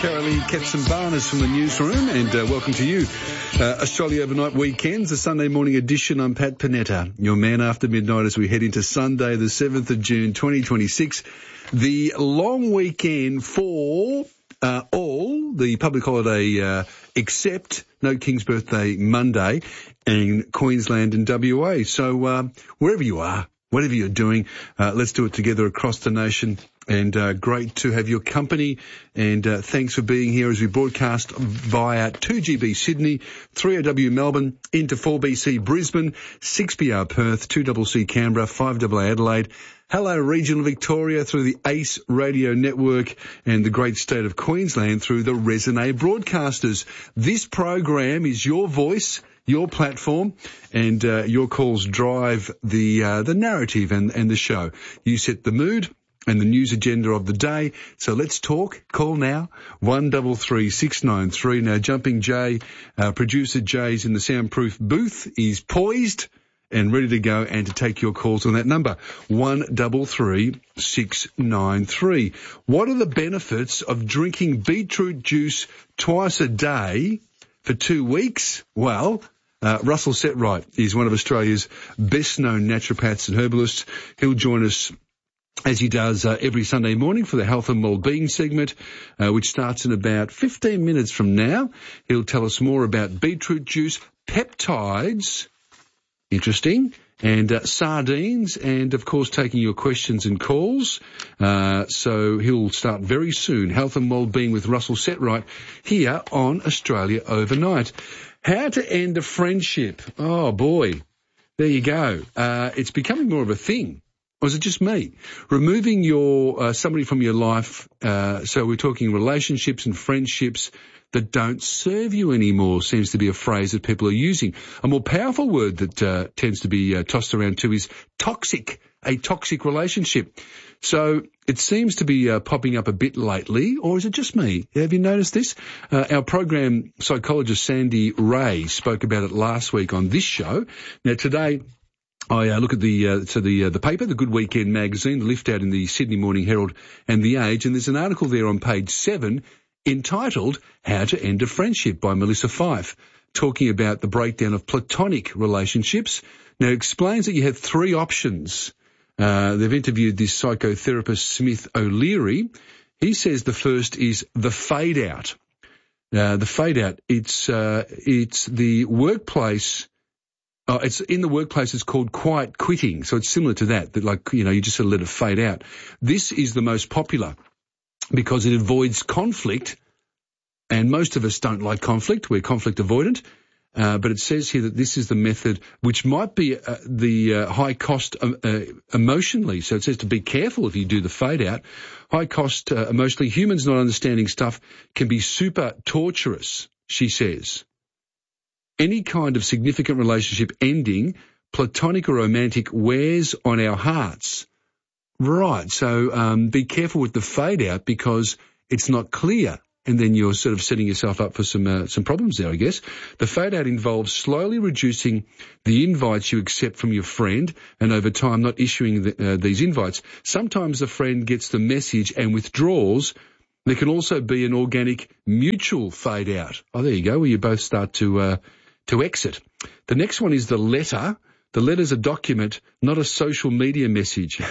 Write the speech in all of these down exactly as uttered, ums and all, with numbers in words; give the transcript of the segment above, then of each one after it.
Carolee Katsimbarnas from the newsroom, and uh, welcome to you. Uh, Australia Overnight Weekends, a Sunday morning edition. I'm Pat Panetta, your man after midnight as we head into Sunday, the seventh of June, twenty twenty-six. The long weekend for uh, all, the public holiday uh, except no King's Birthday Monday in Queensland and W A. So uh, wherever you are, whatever you're doing, uh, let's do it together across the nation. And uh, great to have your company, and uh, thanks for being here as we broadcast via two G B Sydney, three O W Melbourne, into four B C Brisbane, six B R Perth, two C C Canberra, five A A Adelaide. Hello regional Victoria through the ACE Radio Network, and the great state of Queensland through the Resonate Broadcasters. This program is your voice, your platform, and uh, your calls drive the uh, the narrative and, and the show. You set the mood and the news agenda of the day. So let's talk. Call now, one three three six nine three. Now, Jumping Jay, uh, producer Jay's in the soundproof booth, is poised and ready to go and to take your calls on that number, one three three six nine three. What are the benefits of drinking beetroot juice twice a day for two weeks? Well, Uh, Russell Setright is one of Australia's best-known naturopaths and herbalists. He'll join us as he does uh, every Sunday morning for the Health and Wellbeing segment, uh, which starts in about fifteen minutes from now. He'll tell us more about beetroot juice, peptides, interesting, and uh, sardines, and, of course, taking your questions and calls. Uh, so he'll start very soon, Health and Wellbeing with Russell Setright, here on Australia Overnight. How to end a friendship. Oh, boy. There you go. Uh, it's becoming more of a thing. Or is it just me? Removing your uh, somebody from your life, uh, so we're talking relationships and friendships that don't serve you anymore, seems to be a phrase that people are using. A more powerful word that uh, tends to be uh, tossed around too is toxic, a toxic relationship. So it seems to be uh, popping up a bit lately, or is it just me? Have you noticed this? Uh, our program psychologist Sandy Ray spoke about it last week on this show. Now today, I uh, look at the uh, to the uh, the paper, the Good Weekend magazine, the lift out in the Sydney Morning Herald and The Age, and there's an article there on page seven entitled How to End a Friendship by Melissa Fife, talking about the breakdown of platonic relationships. Now, it explains that you have three options. Uh, they've interviewed this psychotherapist, Smith O'Leary. He says the first is the fade out. Uh, the fade out, it's uh, it's the workplace. Oh, it's in the workplace, it's called quiet quitting. So it's similar to that, that like, you know, you just sort of let it fade out. This is the most popular because it avoids conflict, and most of us don't like conflict. We're conflict avoidant. Uh, but it says here that this is the method which might be uh, the uh, high cost uh, uh, emotionally. So it says to be careful if you do the fade out. High cost uh, emotionally. Humans not understanding stuff can be super torturous, she says. Any kind of significant relationship ending, platonic or romantic, wears on our hearts. Right, so um, be careful with the fade out because it's not clear, and then you're sort of setting yourself up for some uh, some problems there, I guess. The fade out involves slowly reducing the invites you accept from your friend, and over time not issuing the, uh, these invites. Sometimes the friend gets the message and withdraws. There can also be an organic mutual fade out. Oh, there you go, where you both start to uh, to exit. The next one is the letter. The letter's a document, not a social media message.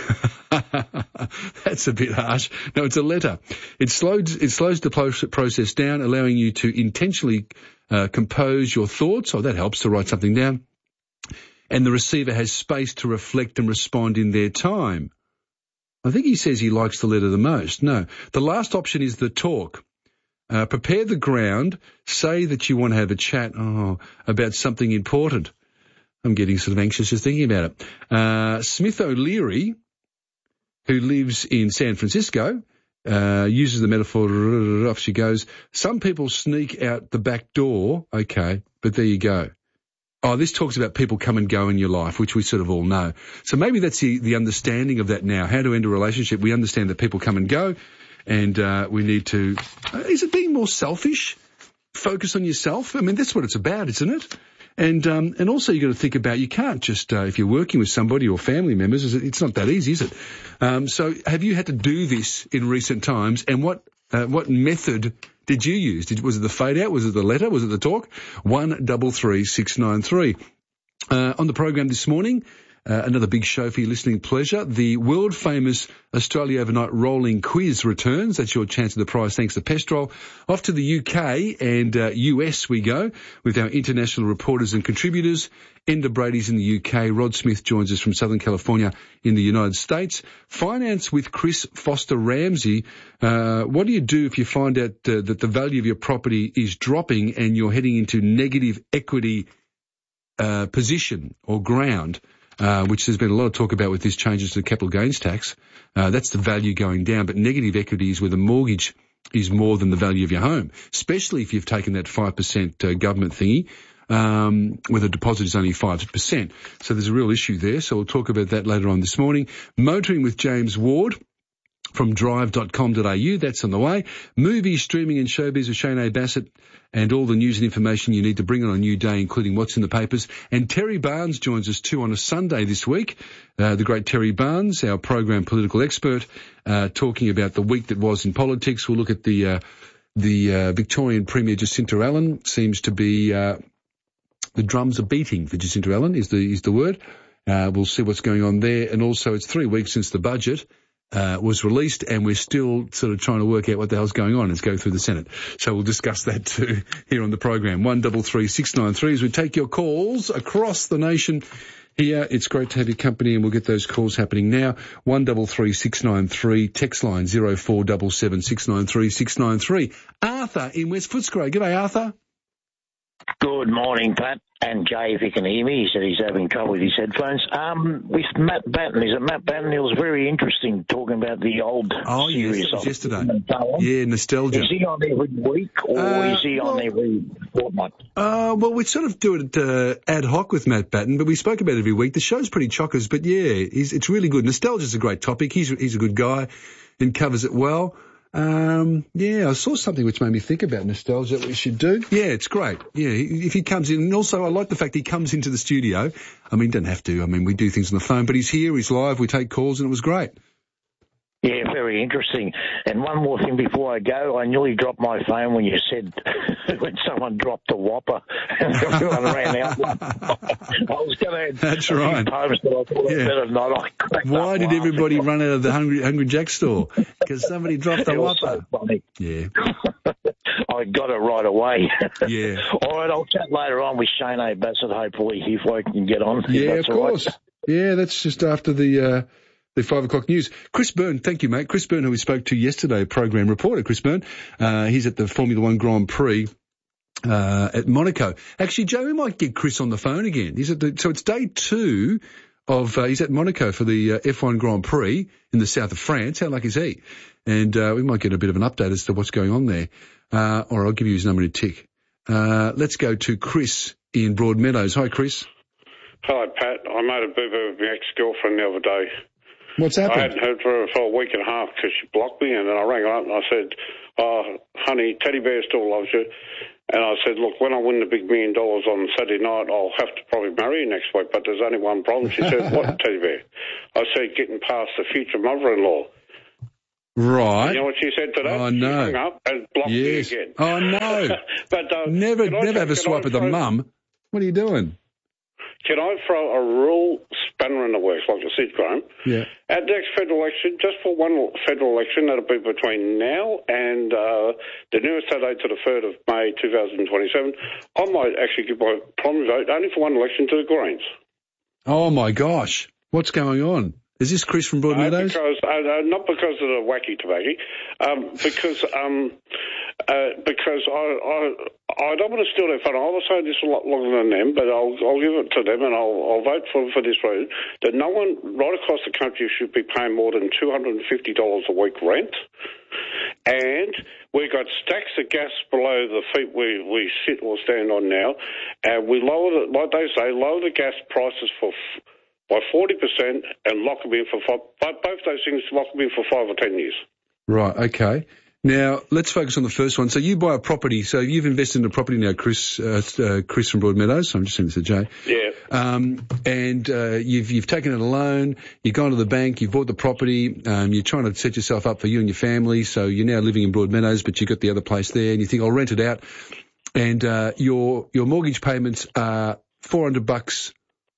That's a bit harsh. No, it's a letter. It slows, it slows the process down, allowing you to intentionally uh, compose your thoughts. Oh, that helps to write something down. And the receiver has space to reflect and respond in their time. I think he says he likes the letter the most. No. The last option is the talk. Uh, prepare the ground. Say that you want to have a chat oh, about something important. I'm getting sort of anxious just thinking about it. Uh, Smith O'Leary, who lives in San Francisco, uh, uses the metaphor, off she goes. Some people sneak out the back door. Okay, but there you go. Oh, this talks about people come and go in your life, which we sort of all know. So maybe that's the, the understanding of that now. How to end a relationship. We understand that people come and go, and uh, we need to... Uh, is it being more selfish? Focus on yourself? I mean, that's what it's about, isn't it? And um, and also you've got to think about, you can't just, uh, if you're working with somebody or family members, it's not that easy, is it? Um, so have you had to do this in recent times, and what Uh, what method did you use? Did, was it the fade out? Was it the letter? Was it the talk? One double three six nine three. Uh, on the program this morning, uh, another big show for your listening pleasure. The world famous Australia Overnight Rolling Quiz returns. That's your chance at the prize thanks to Pestrol. Off to the U K and uh, U S we go with our international reporters and contributors. Enda Brady's in the U K. Rod Smith joins us from Southern California in the United States. Finance with Chris Foster-Ramsey. Uh, what do you do if you find out uh, that the value of your property is dropping and you're heading into negative equity uh, position or ground? Uh, which there's been a lot of talk about with these changes to the capital gains tax. Uh, that's the value going down, but negative equity is where the mortgage is more than the value of your home, especially if you've taken that five percent uh, government thingy, um, where the deposit is only five percent. So there's a real issue there, so we'll talk about that later on this morning. Motoring with James Ward from drive dot com dot a u, that's on the way. Movies, streaming and showbiz with Shane A. Bassett and all the news and information you need to bring on a new day, including what's in the papers. And Terry Barnes joins us too on a Sunday this week. Uh, the great Terry Barnes, our program political expert, uh, talking about the week that was in politics. We'll look at the, uh, the, uh, Victorian Premier Jacinta Allen. Seems to be, uh, the drums are beating for Jacinta Allen is the, is the word. Uh, we'll see what's going on there. And also it's three weeks since the budget Uh, was released, and we're still sort of trying to work out what the hell's going on as go through the Senate. So we'll discuss that too here on the program. One double three six nine three as we take your calls across the nation here. It's great to have your company, and we'll get those calls happening now. One double three six nine three, text line zero four seven seven six nine three six nine three. Arthur in West Footscray. G'day, Arthur. Good morning, Pat. And Jay, if you can hear me, he said he's having trouble with his headphones. Um, with Matt Batten, is it Matt Batten? It was very interesting talking about the old oh, series. Yes, of yesterday. Yeah, nostalgia. Is he on every week or uh, is he well, on every fortnight? Uh, well, we sort of do it uh, ad hoc with Matt Batten, but we spoke about it every week. The show's pretty chockers, but yeah, he's, it's really good. Nostalgia's a great topic. He's he's a good guy and covers it well. Um, yeah, I saw something which made me think about nostalgia that we should do. Yeah, it's great. Yeah, if he comes in, and also I like the fact he comes into the studio. I mean, he doesn't have to. I mean, we do things on the phone, but he's here, he's live, we take calls, and it was great. Yeah, very interesting. And one more thing before I go, I nearly dropped my phone when you said when someone dropped a Whopper and everyone ran out. I was going to That's right. times that I thought yeah. better not. I Why did everybody run out of the Hungry Hungry Jack store? Because somebody dropped a it was Whopper. So funny. Yeah. I got it right away. Yeah. All right, I'll chat later on with Shane A. Bassett, hopefully, if I can get on. Yeah, of course. Right. Yeah, that's just after the... Uh, The five o'clock news. Chris Byrne, thank you, mate. Chris Byrne, who we spoke to yesterday, program reporter, Chris Byrne. Uh, he's at the Formula One Grand Prix, uh, at Monaco. Actually, Joe, we might get Chris on the phone again. He's at the, so it's day two of, uh, he's at Monaco for the uh, F one Grand Prix in the south of France. How lucky is he? And, uh, we might get a bit of an update as to what's going on there. Uh, or I'll give you his number in a tick. Uh, let's go to Chris in Broadmeadows. Hi, Chris. Hi, Pat. I made a boo-boo with my ex-girlfriend the other day. What's happened? I hadn't heard from her for a week and a half because she blocked me, and then I rang her up and I said, oh, honey, Teddy Bear still loves you. And I said, look, when I win the big million dollars on Saturday night, I'll have to probably marry you next week, but there's only one problem. She said, what, Teddy Bear? I said, getting past the future mother-in-law. Right. You know what she said to that? Oh, no. She hung up and blocked yes. me again. Oh, no. but, uh, never never take, have a swipe at the mum. What are you doing? Can I throw a real spanner in the works, like I said, Graham? Yeah. At the next federal election, just for one federal election, that'll be between now and uh, the newest Saturday to the third of May two thousand twenty-seven, I might actually give my primary vote only for one election to the Greens. Oh, my gosh. What's going on? Is this Chris from Broadmeadows? Uh, because, uh, not because of the wacky tobacco, um, because um, uh, because I, I I don't want to steal their fun. I'll say this a lot longer than them, but I'll I'll give it to them and I'll I'll vote for for this reason that no one right across the country should be paying more than two hundred and fifty dollars a week rent, and we've got stacks of gas below the feet we we sit or stand on now, and we lower the, like they say, lower the gas prices for. F- by forty percent and lock them in for five, both those things lock them in for five or ten years. Right, okay. Now, let's focus on the first one. So you buy a property. So you've invested in a property now, Chris, uh, uh, Chris from Broadmeadows. I'm just sending this to Jay. Yeah. Um, and, uh, you've, you've taken out a loan, you've gone to the bank, you've bought the property, um, you're trying to set yourself up for you and your family. So you're now living in Broadmeadows, but you've got the other place there and you think, I'll rent it out. And, uh, your, your mortgage payments are four hundred bucks,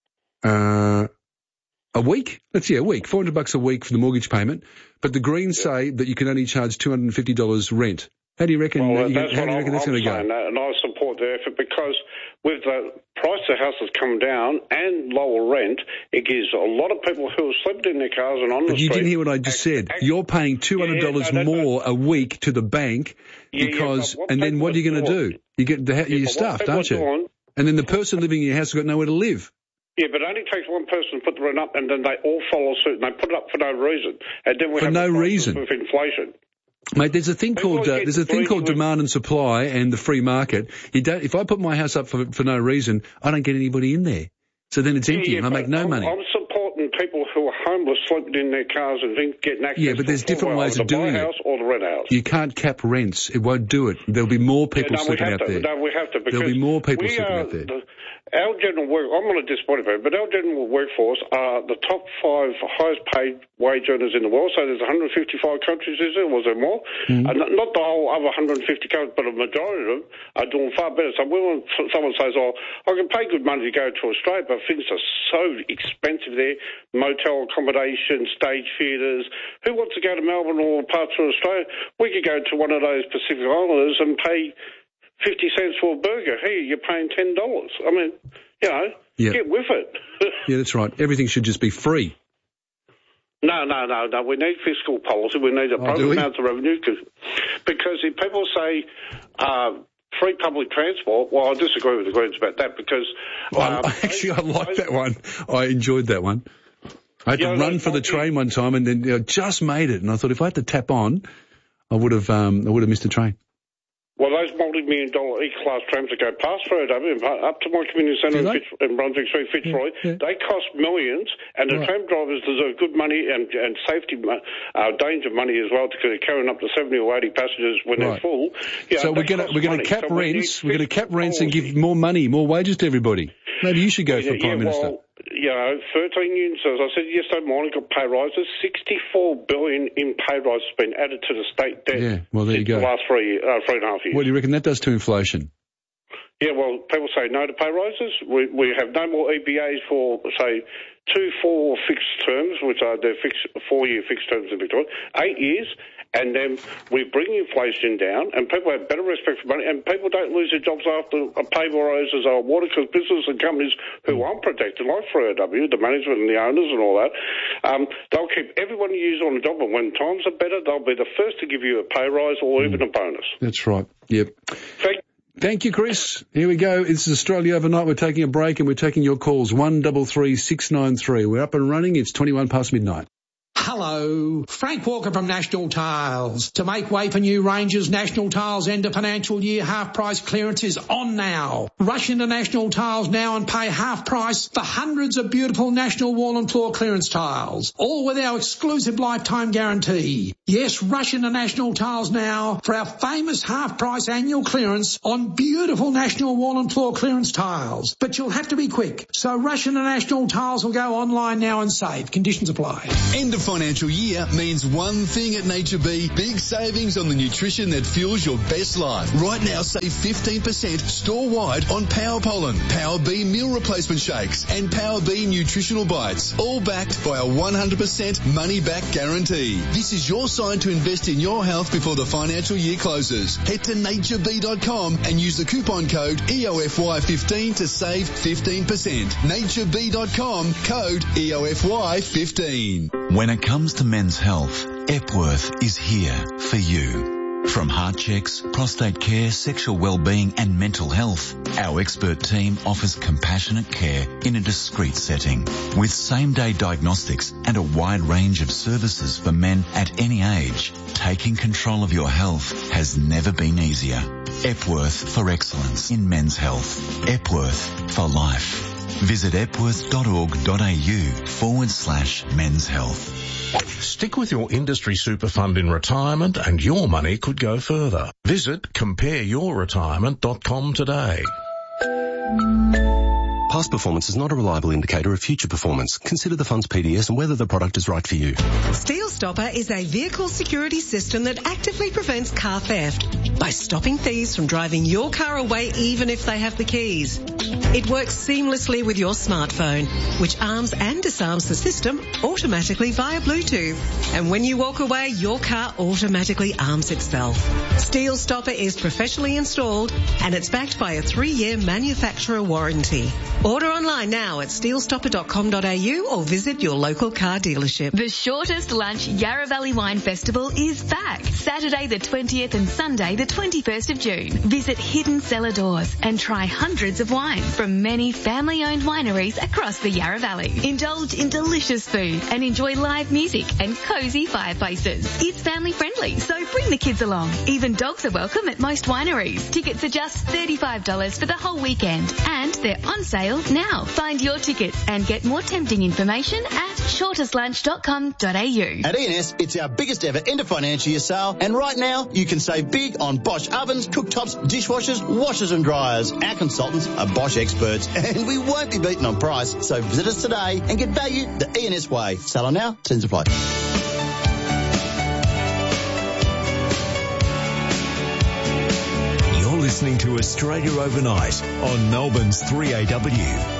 uh, a week. Let's see, a week, four hundred bucks a week for the mortgage payment. But the Greens yeah. say that you can only charge two hundred fifty dollars rent. How do you reckon, well, you, that's how do you reckon that's going to go? That, and I support the effort because with the price of houses come down and lower rent, it gives a lot of people who are sleeping in their cars and on but the street. But you didn't hear what I just act, said. Act, You're paying two hundred dollars yeah, no, more a week to the bank yeah, because, yeah, and then what are you going to do? You get the, yeah, you're stuffed, aren't you? Doing, and then the person living in your house has got nowhere to live. Yeah, but it only takes one person to put the rent up, and then they all follow suit, and they put it up for no reason. And then we for have no reason with inflation. Mate, there's a thing People called uh, there's a thing called demand and supply and the free market. You don't. If I put my house up for for no reason, I don't get anybody in there. So then it's empty, yeah, yeah, and I make no I'm, money. I'm supporting people who are homeless, sleeping in their cars, and think, getting access. Yeah, but there's different ways of doing it. it. House or the rent house. You can't cap rents. It won't do it. There'll be more people yeah, no, sleeping out to, there. No, we have to. There'll be more people sleeping out there. The, Our general work, I'm not a disappointed about it, but our general workforce are the top five highest paid wage earners in the world. So there's one hundred fifty-five countries, is there? Was there more? Mm-hmm. And not the whole other one hundred fifty countries, but a majority of them are doing far better. So when someone says, oh, I can pay good money to go to Australia, but things are so expensive there, motel accommodation, stage theatres. Who wants to go to Melbourne or parts of Australia? We could go to one of those Pacific Islanders and pay fifty cents for a burger. Here, you're paying ten dollars. I mean, you know, yep. Get with it. Yeah, that's right. Everything should just be free. No, no, no, no. We need fiscal policy. We need appropriate oh, amounts of revenue. Cause, because if people say uh, free public transport, well, I disagree with the Greens about that because... Well, um, actually, I like that one. I enjoyed that one. I had to know, run for the train one time and then you know, just made it. And I thought if I had to tap on, I would have um, I would have missed a train. Well, those multi-million dollar E-class trams that go past F R O W up to my community centre in, Fitz, in Brunswick Street, Fitzroy, yeah, yeah. They cost millions, and the right. tram drivers deserve good money and, and safety, uh, danger money as well, because they're carrying up to seventy or eighty passengers when right. they're full. You know, so we're going to we're going to cap so rents. We're going to cap rents and give more money, more wages to everybody. Maybe you should go yeah, for Prime yeah, Minister. Well, you know, thirteen unions, as I said yesterday morning, got pay rises. sixty-four billion dollars in pay rises has been added to the state debt yeah, well, there you go. the last three, uh, three and a half years. What do you reckon that does to inflation? Yeah, well, people say no to pay rises. We, we have no more E B As for, say, two, four fixed terms, which are the fixed, four-year fixed terms in Victoria, eight years, and then we bring inflation down, and people have better respect for money, and people don't lose their jobs after a pay rises or water, because businesses and companies who aren't protected, like F R O W, the management and the owners and all that, um, they'll keep everyone who uses on the job, and when times are better, they'll be the first to give you a pay rise or even a bonus. That's right. Yep. Thank Thank you, Chris. Here we go. This is Australia Overnight. We're taking a break and we're taking your calls. one three three, six nine three. We're up and running. It's twenty-one past midnight. Hello, Frank Walker from National Tiles. To make way for new ranges, National Tiles end of financial year half price clearance is on now. Rush into National Tiles now and pay half price for hundreds of beautiful National Wall and Floor clearance tiles, all with our exclusive lifetime guarantee. Yes, rush into National Tiles now for our famous half price annual clearance on beautiful National Wall and Floor clearance tiles. But you'll have to be quick, so rush into National Tiles or go online now and save. Conditions apply. End of financial year means one thing at Nature B, big savings on the nutrition that fuels your best life. Right now, save fifteen percent store-wide on Power Pollen, Power B meal replacement shakes, and Power B nutritional bites, all backed by a one hundred percent money-back guarantee. This is your sign to invest in your health before the financial year closes. Head to nature b dot com and use the coupon code E O F Y fifteen to save fifteen percent. nature b dot com, code E O F Y fifteen. When it comes to men's health, Epworth is here for you. From heart checks, prostate care, sexual well-being and mental health, our expert team offers compassionate care in a discreet setting. With same-day diagnostics and a wide range of services for men at any age, taking control of your health has never been easier. Epworth for excellence in men's health. Epworth for life. Visit epworth.org.au forward slash men's health. Stick with your industry super fund in retirement and your money could go further. Visit compare your retirement dot com today. Past performance is not a reliable indicator of future performance. Consider the fund's P D S and whether the product is right for you. Steel Stopper is a vehicle security system that actively prevents car theft by stopping thieves from driving your car away even if they have the keys. It works seamlessly with your smartphone, which arms and disarms the system automatically via Bluetooth. And when you walk away, your car automatically arms itself. Steel Stopper is professionally installed and it's backed by a three-year manufacturer warranty. Order online now at steel stopper dot com dot a u or visit your local car dealership. The Shortest Lunch Yarra Valley Wine Festival is back. Saturday the twentieth and Sunday the twenty-first of June. Visit Hidden Cellar Doors and try hundreds of wines from many family-owned wineries across the Yarra Valley. Indulge in delicious food and enjoy live music and cosy fireplaces. It's family friendly, so bring the kids along. Even dogs are welcome at most wineries. Tickets are just thirty-five dollars for the whole weekend and they're on sale now. Find your tickets and get more tempting information at shortest lunch dot com dot a u. At E and S, it's our biggest ever end of financial year sale, and right now you can save big on Bosch ovens, cooktops, dishwashers, washers and dryers. Our consultants are Bosch experts, and we won't be beaten on price, so visit us today and get value the E and S way. Sale on now, terms apply. You're listening to Australia Overnight on Melbourne's three A W.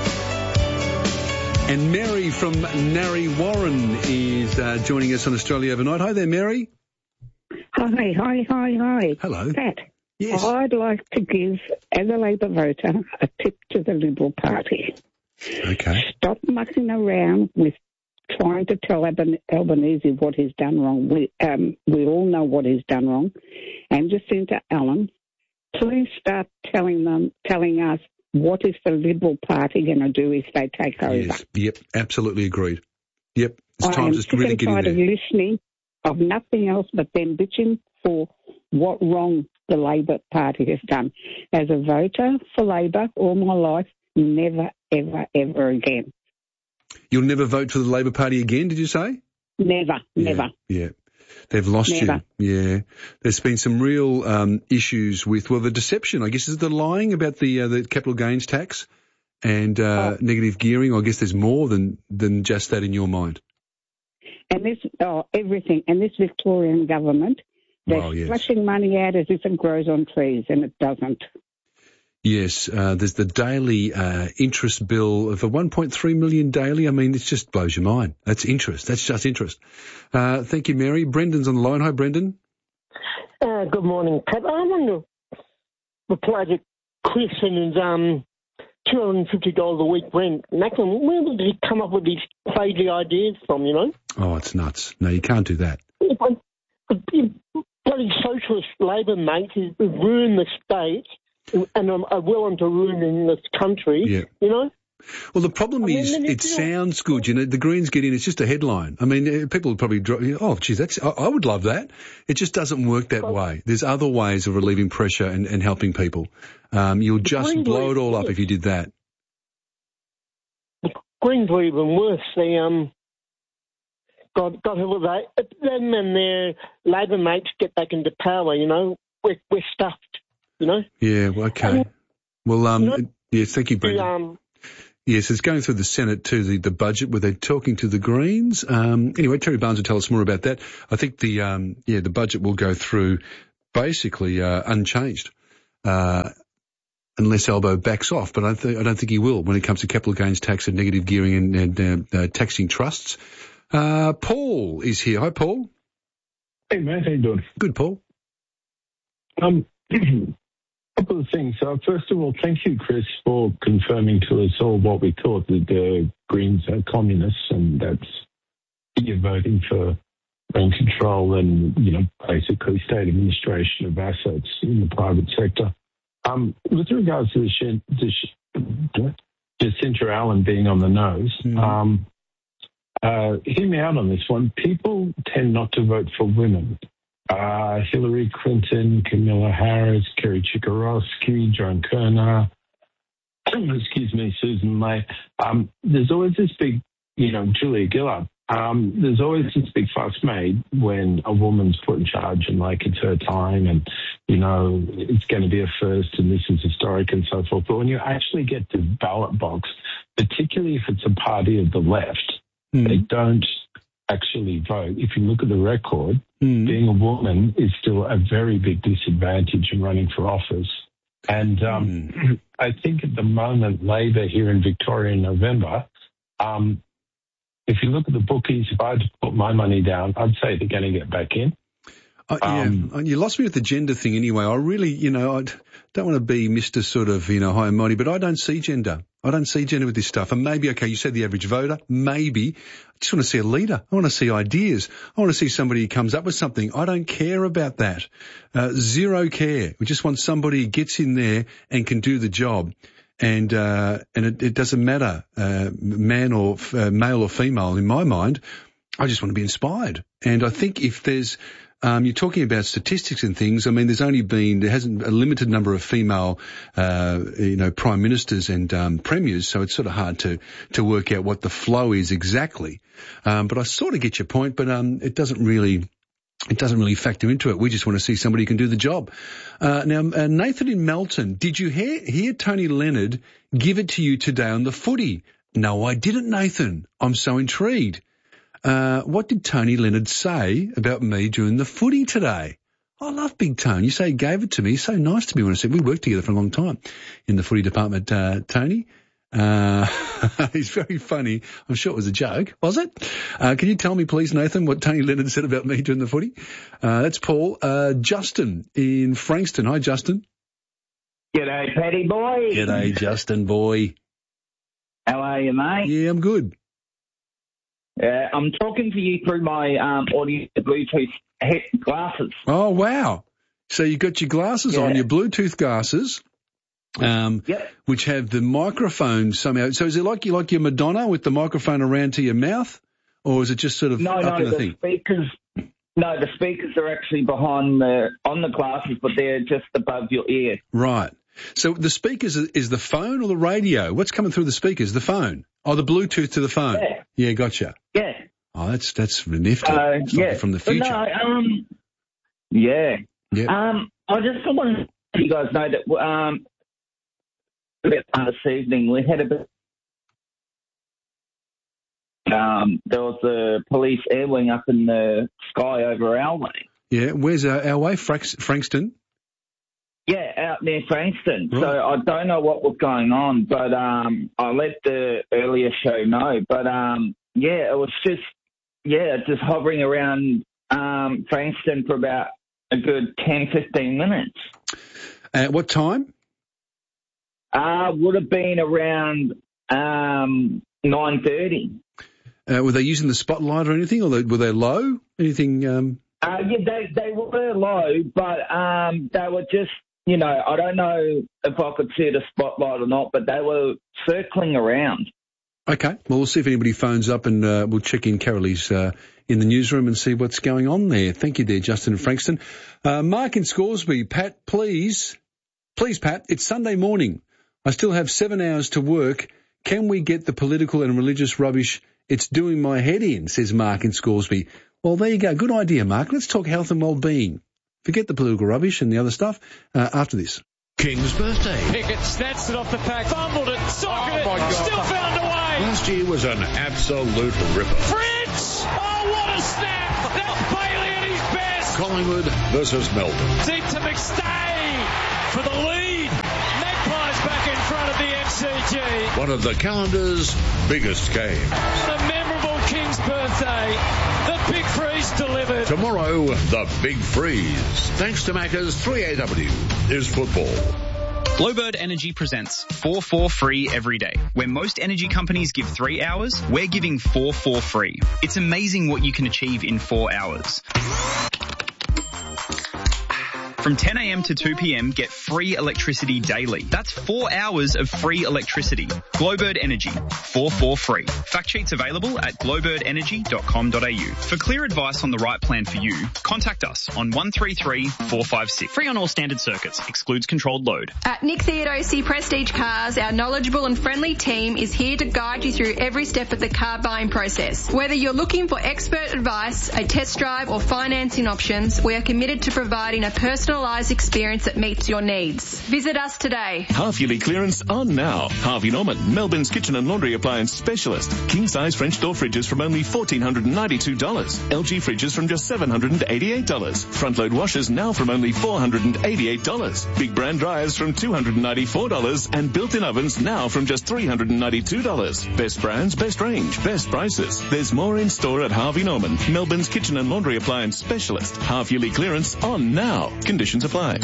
And Mary from Narre Warren is uh, joining us on Australia Overnight. Hi there, Mary. Hi, hi, hi, hi. Hello. Pat, yes. I'd like to give, as a Labor voter, a tip to the Liberal Party. Okay. Stop mucking around with trying to tell Alban- Albanese what he's done wrong. We, um, we all know what he's done wrong. And Jacinta Allen, please start telling them, telling us what is the Liberal Party going to do if they take over. Yes. Yep, absolutely agreed. Yep, it's I time am to sick really and get in tired there. of listening of nothing else but them bitching for what wrong the Labor Party has done. As a voter for Labor all my life, never, ever, ever again. You'll never vote for the Labor Party again, did you say? Never, Yeah, never. Yeah. They've lost Never. you. Yeah. There's been some real um, issues with, well, the deception, I guess, is the lying about the uh, the capital gains tax and uh, Oh. negative gearing. I guess there's more than, than just that in your mind. And this, oh, everything, and this Victorian government, they're Well, yes. flushing money out as if it grows on trees, and it doesn't. Yes, uh, there's the daily uh, interest bill of a one point three million daily. I mean, it just blows your mind. That's interest. That's just interest. Uh, thank you, Mary. Brendan's on the line. Hi, Brendan. Uh, good morning, Pat. I want to reply to Chris and his um, two hundred fifty dollars a week rent. Macklin, where did he come up with these crazy ideas from, you know? Oh, it's nuts. No, you can't do that. Bloody socialist Labor mates who ruin the state and are willing to ruin in this country, Yeah. you know? Well, the problem I mean, is then it it's, you know- sounds good. You know, the Greens get in, it's just a headline. I mean, uh, people would probably drop, oh, geez, that's, I, I would love that. It just doesn't work that way. There's other ways of relieving pressure and, and helping people. Um, you'll just Greens blow were- it all up if you did that. Greens were even worse. They, um, God, God, who were they? Them and their Labor mates get back into power, you know? We're, we're stuffed, you know? Yeah, well, okay. Um, Well, um, you know, yes, thank you, The, Brendan. um, Yes, it's going through the Senate too, the, the budget, where they're talking to the Greens. Um, anyway, Terry Barnes will tell us more about that. I think the, um, yeah, the budget will go through basically, uh, unchanged, uh, unless Albo backs off. But I, th- I don't think he will when it comes to capital gains tax and negative gearing and, and uh, uh, taxing trusts. Uh, Paul is here. Hi, Paul. Hey, mate, how you doing? Good, Paul. Um, couple of things. Uh, first of all, thank you, Chris, for confirming to us all what we thought, that the Greens are communists, and that's you're voting for rent control and, you know, basically state administration of assets in the private sector. Um, with regards to the Shin, the Jacinta Allen being on the nose, mm-hmm. um, uh, hear me out on this one. People tend not to vote for women. Uh, Hillary Clinton, Kamala Harris, Kerry Chikarovsky, Joan Kerner, excuse me, Susan May, um, there's always this big, you know, Julia Gillard, um, there's always this big fuss made when a woman's put in charge and, like, it's her time and, you know, it's going to be a first and this is historic and so forth. But when you actually get to the ballot box, particularly if it's a party of the left, mm. they don't actually vote. If you look at the record, mm. being a woman is still a very big disadvantage in running for office. And um, mm. I think at the moment, Labor here in Victoria in November, um, if you look at the bookies, if I had to put my money down, I'd say they're going to get back in. Uh, yeah, um, you lost me with the gender thing anyway. I really, you know, I don't want to be Mister sort of, you know, high and mighty, but I don't see gender. I don't see gender with this stuff. And maybe, okay, you said the average voter, maybe. I just want to see a leader. I want to see ideas. I want to see somebody who comes up with something. I don't care about that. Uh, zero care. We just want somebody who gets in there and can do the job. And, uh, and it, it doesn't matter, uh, man or, uh, male or female in my mind. I just want to be inspired. And I think if there's, Um, you're talking about statistics and things. I mean, there's only been, there hasn't a limited number of female, uh, you know, prime ministers and, um, premiers. So it's sort of hard to, to work out what the flow is exactly. Um, but I sort of get your point, but, um, it doesn't really, it doesn't really factor into it. We just want to see somebody who can do the job. Uh, now, uh, Nathan in Melton, did you hear, hear Tony Leonard give it to you today on the footy? No, I didn't, Nathan. I'm so intrigued. Uh, what did Tony Leonard say about me during the footy today? I love Big Tony. You say he gave it to me. He's so nice to me when I said we worked together for a long time in the footy department, uh, Tony. Uh, he's very funny. I'm sure it was a joke. Was it? Uh, can you tell me, please, Nathan, what Tony Leonard said about me during the footy? Uh, that's Paul. Uh, Justin in Frankston. Hi, Justin. G'day, Paddy boy. G'day, Justin boy. How are you, mate? Yeah, I'm good. Uh, I'm talking to you through my um, audio Bluetooth head glasses. Oh, wow. So you got your glasses yeah. on, your Bluetooth glasses, um, yep. which have the microphone somehow. So is it like you like your Madonna with the microphone around to your mouth, or is it just sort of no, up no, in the, the thing? speakers. No, the speakers are actually behind the on the glasses, but they're just above your ear. Right. So the speakers is the phone or the radio? What's coming through the speakers? The phone. Oh, the Bluetooth to the phone. Yeah. Yeah, gotcha. Yeah. Oh, that's that's nifty. Uh, it's yeah. like from the future. But no, um, yeah. Yeah. Um, I just want to let you guys know that um, this evening we had a bit. Um, there was a police air wing up in the sky over our way. Yeah, where's our, our way? Franks, Frankston? Yeah, out near Frankston. Right. So I don't know what was going on, but um, I let the earlier show know. But um, yeah, it was just yeah, just hovering around um, Frankston for about a good ten, fifteen minutes. At what time? Uh, would have been around um, nine thirty. Uh, were they using the spotlight or anything, or were they low? Anything? Um... Uh, yeah, they they were low, but um, they were just. You know, I don't know if I could see the spotlight or not, but they were circling around. Okay. Well, we'll see if anybody phones up and uh, we'll check in Carolie's uh, in the newsroom and see what's going on there. Thank you there, Justin and Frankston. Uh, Mark in Scoresby. Pat, please. Please, Pat, it's Sunday morning. I still have seven hours to work. Can we get the political and religious rubbish? It's doing my head in, says Mark in Scoresby. Well, there you go. Good idea, Mark. Let's talk health and well-being. Forget the political rubbish and the other stuff uh, after this. King's birthday. Pickett snatched it off the pack, fumbled it, socketed oh it, still found a way. Last year was an absolute ripper. Fritz! Oh, what a snap! That's Bailey at his best. Collingwood versus Melbourne. Deep to McStay for the lead. Magpies back in front of the M C G. One of the calendar's biggest games. What a memorable King's birthday. The Big Freeze delivered. Tomorrow, the Big Freeze. Thanks to Macca's three A W is football. Bluebird Energy presents four four free every day. Where most energy companies give three hours, we're giving four four free. It's amazing what you can achieve in four hours. From ten a.m. to two p.m, get free electricity daily. That's four hours of free electricity. Glowbird Energy, four four free. Fact sheets available at glowbird energy dot com dot a u. For clear advice on the right plan for you, contact us on one three three, four five six. Free on all standard circuits. Excludes controlled load. At Nick Theodosi Prestige Cars, our knowledgeable and friendly team is here to guide you through every step of the car buying process. Whether you're looking for expert advice, a test drive or financing options, we are committed to providing a personalised experience that meets your needs. Visit us today. Half-yearly clearance on now. Harvey Norman, Melbourne's kitchen and laundry appliance specialist. King-size French door fridges from only one thousand four hundred ninety-two dollars. L G fridges from just seven hundred eighty-eight dollars. Front-load washers now from only four hundred eighty-eight dollars. Big brand dryers from two hundred ninety-four dollars. And built-in ovens now from just three hundred ninety-two dollars. Best brands, best range, best prices. There's more in store at Harvey Norman, Melbourne's kitchen and laundry appliance specialist. Half-yearly clearance on now. Conditions apply.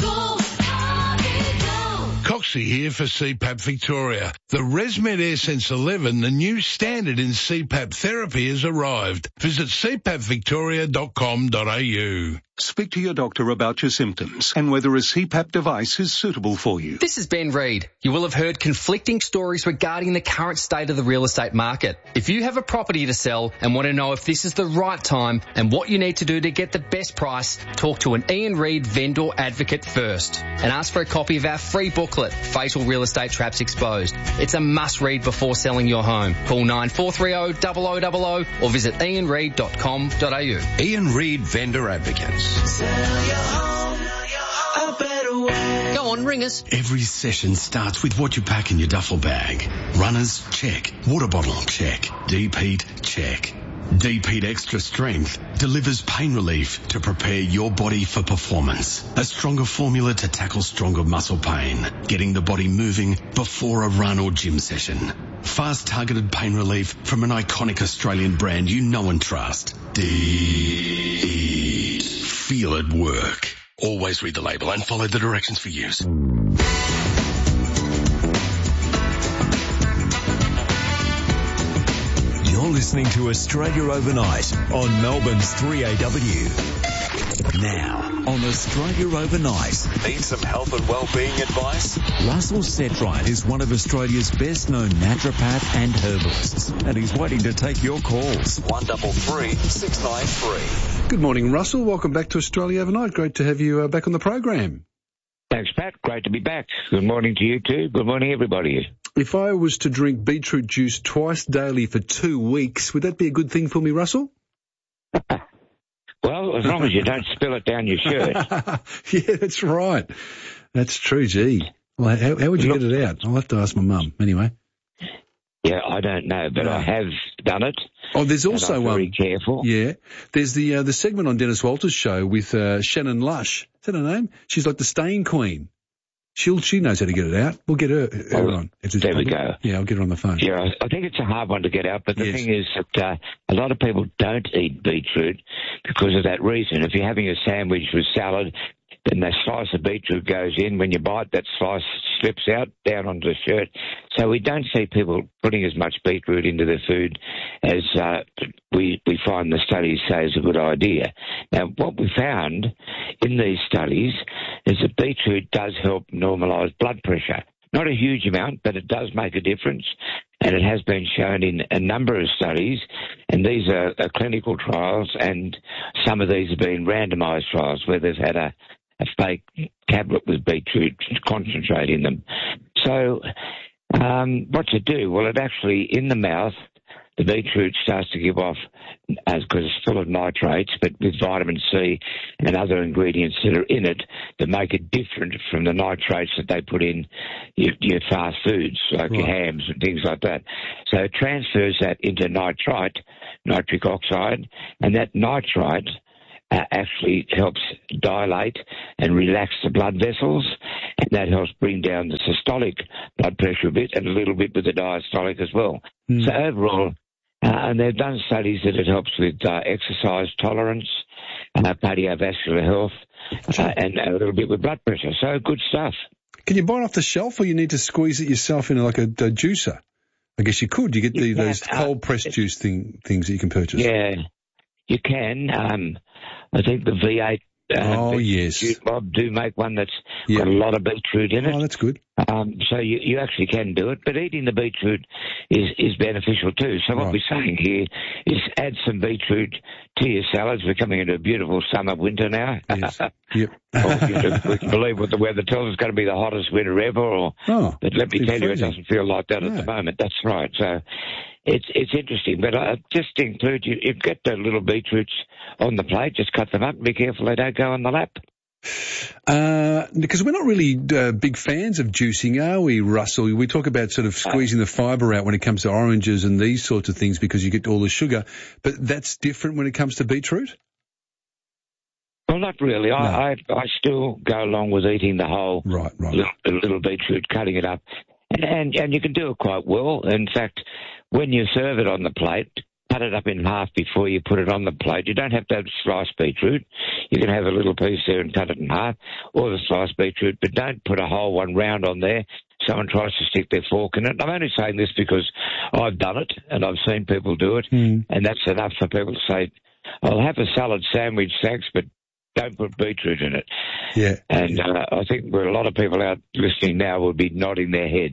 Coxie here for C PAP Victoria. The ResMed AirSense eleven, the new standard in C PAP therapy, has arrived. Visit c pap victoria dot com dot a u. Speak to your doctor about your symptoms and whether a C PAP device is suitable for you. This is Ben Reid. You will have heard conflicting stories regarding the current state of the real estate market. If you have a property to sell and want to know if this is the right time and what you need to do to get the best price, talk to an Ian Reid vendor advocate first and ask for a copy of our free booklet, Fatal Real Estate Traps Exposed. It's a must read before selling your home. Call nine four three zero, zero zero zero zero or visit ian reid dot com dot a u. Ian Reid Vendor Advocates. Sell your home a better way. Go on, ring us. Every session starts with what you pack in your duffel bag. Runners, check. Water bottle, check. Deep heat, check. Deep Heat Extra Strength delivers pain relief to prepare your body for performance. A stronger formula to tackle stronger muscle pain, getting the body moving before a run or gym session. Fast targeted pain relief from an iconic Australian brand you know and trust. Deep. Feel it work. Always read the label and follow the directions for use. You're listening to Australia Overnight on Melbourne's three A W. Now, on Australia Overnight. Need some health and well-being advice? Russell Setright is one of Australia's best-known naturopath and herbalists, and he's waiting to take your calls. one double three six nine three. Good morning, Russell. Welcome back to Australia Overnight. Great to have you uh, back on the program. Thanks, Pat. Great to be back. Good morning to you too. Good morning, everybody. If I was to drink beetroot juice twice daily for two weeks, would that be a good thing for me, Russell? Well, as long as you don't spill it down your shirt. Yeah, that's right. That's true, gee. Well, how, how would you Look, get it out? I'll have to ask my mum. Anyway. Yeah, I don't know, but no. I have done it. Oh, there's also I'm very um, careful. Yeah, there's the uh, the segment on Dennis Walters' show with uh, Shannon Lush. Is that her name? She's like the stain queen. She'll she knows how to get it out. We'll get her, her well, on. If there we get, go. Yeah, I'll get her on the phone. Yeah, I think it's a hard one to get out, but the yes. thing is that uh, a lot of people don't eat beetroot because of that reason. If you're having a sandwich with salad, then that slice of beetroot goes in. When you bite, that slice slips out down onto the shirt. So we don't see people putting as much beetroot into their food as uh, we we find the studies say is a good idea. Now, what we found in these studies is that beetroot does help normalise blood pressure. Not a huge amount, but it does make a difference. And it has been shown in a number of studies, and these are, are clinical trials, and some of these have been randomised trials where they've had a a fake tablet with beetroot concentrate in them. So um, what to do? Well, it actually, in the mouth, the beetroot starts to give off, as because it's full of nitrates, but with vitamin C and other ingredients that are in it that make it different from the nitrates that they put in your, your fast foods, like right. your hams and things like that. So it transfers that into nitrite, nitric oxide, and that nitrite Uh, actually helps dilate and relax the blood vessels, and that helps bring down the systolic blood pressure a bit and a little bit with the diastolic as well. Mm. So overall, uh, and they've done studies that it helps with uh, exercise tolerance, uh, cardiovascular health, uh, and a little bit with blood pressure. So good stuff. Can you buy it off the shelf, or you need to squeeze it yourself in like a, a juicer? I guess you could. You get the, you those uh, cold-pressed juice thing, things that you can purchase. Yeah, you can. Um, I think the V eight Oh, yes. You, Bob, do make one that's Yeah. got a lot of beetroot in it. Oh, that's good. Um, so you, you actually can do it, but eating the beetroot is, is beneficial too. So what Right. we're saying here is add some beetroot to your salads. We're coming into a beautiful summer winter now. Yes. Yep. Or we can- we can believe what the weather tells us. It's going to be the hottest winter ever. Or, Oh, but let me it's tell you, it freezing. doesn't feel like that No. at the moment. That's right. So it's it's interesting. But uh, just include you, you get the little beetroots on the plate. Just cut them up and be careful they don't go on the lap. Uh, because we're not really uh, big fans of juicing, are we, Russell? We talk about sort of squeezing the fibre out when it comes to oranges and these sorts of things because you get all the sugar, but that's different when it comes to beetroot? Well, not really. I, I I still go along with eating the whole right, right. Little, little beetroot, cutting it up, and, and and you can do it quite well. In fact, when you serve it on the plate, cut it up in half before you put it on the plate. You don't have to have sliced beetroot. You can have a little piece there and cut it in half, or the sliced beetroot, but don't put a whole one round on there. Someone tries to stick their fork in it. I'm only saying this because I've done it and I've seen people do it, mm. and that's enough for people to say, I'll have a salad sandwich, thanks, but don't put beetroot in it. Yeah. And uh, I think where a lot of people out listening now will be nodding their heads.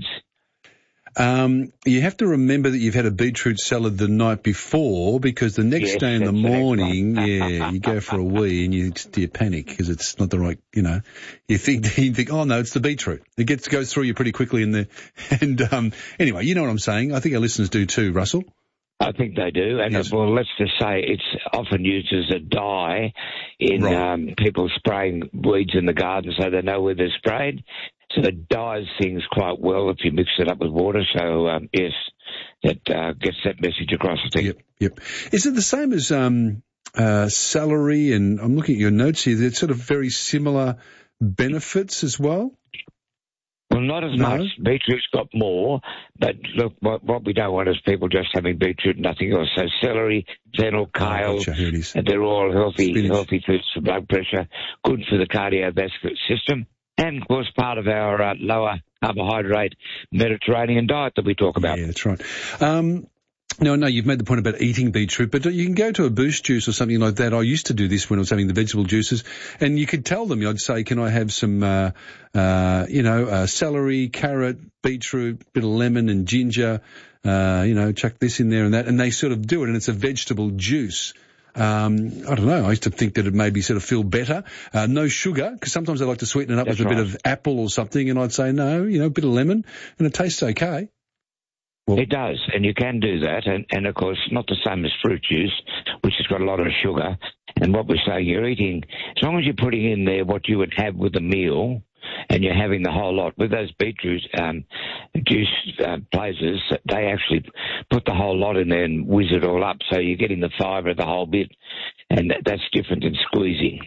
Um, you have to remember that you've had a beetroot salad the night before because the next Yes, day in the that's the next morning, one. yeah, you go for a wee and you, you panic because it's not the right, you know, you think, you think, oh no, it's the beetroot. It gets, goes through you pretty quickly in the, and, um, anyway, you know what I'm saying. I think our listeners do too, Russell. I think they do, and Yes. uh, well, let's just say it's often used as a dye in Right. um, people spraying weeds in the garden so they know where they're sprayed. So it dyes things quite well if you mix it up with water. So, um, yes, that uh, gets that message across, I think. Yep, yep. Is it the same as um, uh, celery? And I'm looking at your notes here. They're sort of very similar benefits as well. Well, not as No? much. Beetroot's got more, but look, what, what we don't want is people just having beetroot and nothing else. So celery, fennel, kale, gotcha. Here it is. and they're all healthy, Spinach. healthy foods for blood pressure, good for the cardiovascular system, and of course part of our uh, lower carbohydrate Mediterranean diet that we talk about. Yeah, that's right. Um, no, no, you've made the point about eating beetroot, but you can go to a Boost juice or something like that. I used to do this when I was having the vegetable juices, and you could tell them, I'd say, can I have some, uh, uh, you know, uh, celery, carrot, beetroot, bit of lemon and ginger, uh, you know, chuck this in there and that, and they sort of do it, and it's a vegetable juice. Um, I don't know. I used to think that it maybe sort of feel better. Uh, no sugar, because sometimes I like to sweeten it up That's with a right. bit of apple or something, and I'd say no, you know, a bit of lemon, and it tastes okay. Well, It does, and you can do that, and, and of course not the same as fruit juice, which has got a lot of sugar. And what we're saying, you're eating, as long as you're putting in there what you would have with a meal, and you're having the whole lot. With those beetroot um, juice uh, places, they actually put the whole lot in there and whiz it all up, so you're getting the fibre of the whole bit, and that, that's different than squeezing.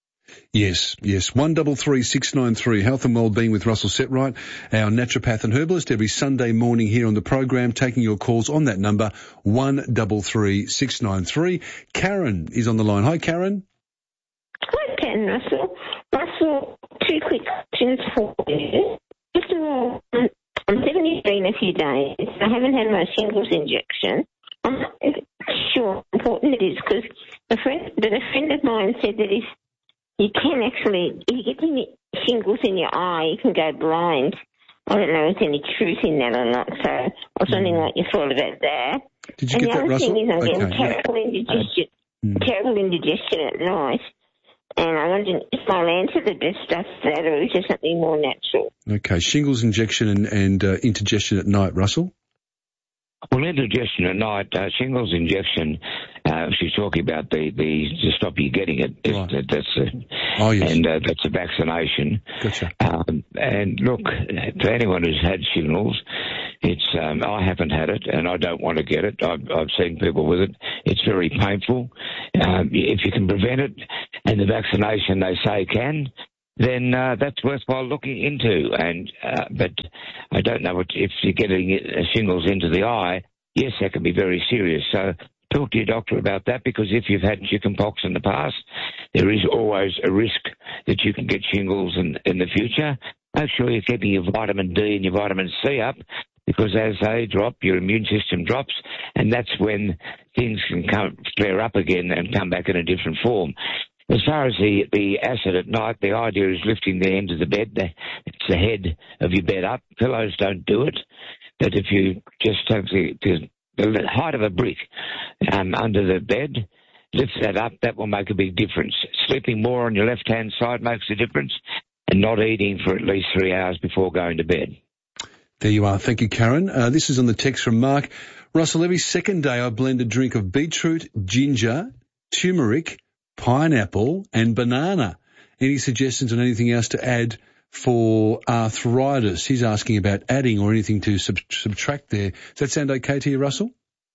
Yes, yes. One double three six nine three. Health and Wellbeing with Russell Setright, our naturopath and herbalist, every Sunday morning here on the program, taking your calls on that number one double three six nine three. Karen is on the line. Hi, Karen. Hi, Ken, Russell. Russell, two quick questions for you. First of all, um, I'm seventy-three in a few days. I haven't had my shingles injection. I'm not sure how important it is because a friend, but a friend of mine said that if you can actually, if you get any shingles in your eye, you can go blind. I don't know if there's any truth in that or not, so I was wondering what you thought about that. Did you and get the that, other Russell? thing is I'm getting Okay, yeah. terrible indigestion, Mm. terrible indigestion at night. And I wondered if I'll answer the best stuff for that or is there something more natural? Okay, shingles injection and, and uh, indigestion at night, Russell. Well, indigestion at night, uh, shingles injection, uh, she's talking about the, the to stop you getting it. Is, Right. that, that's a, Oh, yes. and uh, that's a vaccination. Gotcha. Um, and look, to anyone who's had shingles, it's um, I haven't had it, and I don't want to get it. I've, I've seen people with it. It's very painful. Um, if you can prevent it, and the vaccination they say can, then uh, that's worthwhile looking into. And uh, but I don't know what, if you're getting it, uh, shingles into the eye. Yes, that can be very serious. So talk to your doctor about that, because if you've had chickenpox in the past, there is always a risk that you can get shingles in, in the future. Make sure you're keeping your vitamin D and your vitamin C up, because as they drop, your immune system drops, and that's when things can come flare up again and come back in a different form. as far as the, the acid at night, the idea is lifting the end of the bed. The, it's the head of your bed up. Pillows don't do it. But if you just have the, the, the height of a brick um, under the bed, lift that up, that will make a big difference. Sleeping more on your left-hand side makes a difference, and not eating for at least three hours before going to bed. There you are. Thank you, Karen. Uh, this is on the text from Mark. Russell, every second day I blend a drink of beetroot, ginger, turmeric, pineapple and banana. Any suggestions on anything else to add for arthritis? He's asking about adding or anything to sub- subtract there. Does that sound okay to you, Russell?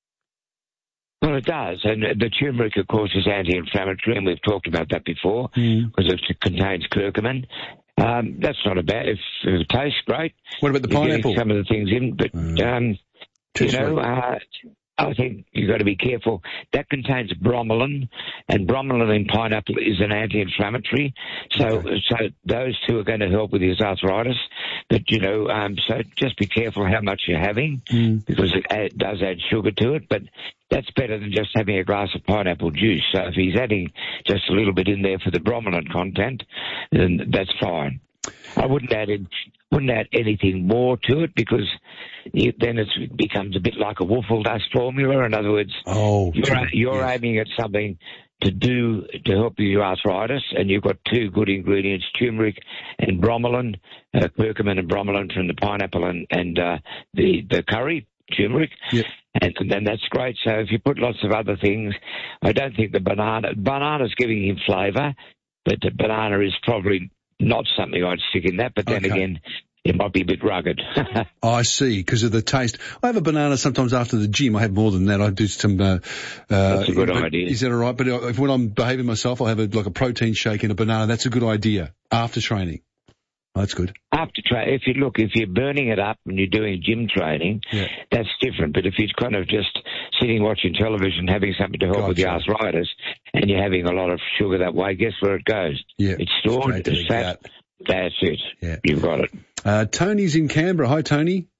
Well, it does. And the turmeric, of course, is anti-inflammatory, and we've talked about that before mm. because it contains curcumin. Um, that's not a bad. If it tastes great. What about the You're pineapple? Some of the things in, but mm. um, you know, uh, I think you've got to be careful. That contains bromelain, and bromelain in pineapple is an anti-inflammatory. So, okay. so those two are going to help with his arthritis. But you know, um, so just be careful how much you're having mm. because it, it does add sugar to it. But that's better than just having a glass of pineapple juice. So if he's adding just a little bit in there for the bromelain content, then that's fine. I wouldn't add in, wouldn't add anything more to it because you, then it's, it becomes a bit like a waffle dust formula. In other words, oh, you're, you're yes. aiming at something to do to help with your arthritis, and you've got two good ingredients: turmeric and bromelain, uh, curcumin and bromelain from the pineapple and and uh, the the curry. Turmeric, yep. and, and then that's great. So if you put lots of other things, I don't think the banana, banana's giving him flavour, but the banana is probably not something I'd stick in that, but then okay. again, it might be a bit rugged. I see, because of the taste. I have a banana sometimes after the gym. I have more than that. I do some... Uh, uh, that's a good idea. Is that all right? But if, when I'm behaving myself, I'll have a, like a protein shake and a banana. That's a good idea after training. Oh, that's good. After tra- if you look, if you're burning it up and you're doing gym training, yeah. that's different. But if you're kind of just sitting watching television, having something to help gotcha. with the arthritis, and you're having a lot of sugar that way, guess where it goes? Yeah, it's stored as fat. Gut. That's it. Yeah, you've got it. Uh, Tony's in Canberra. Hi, Tony.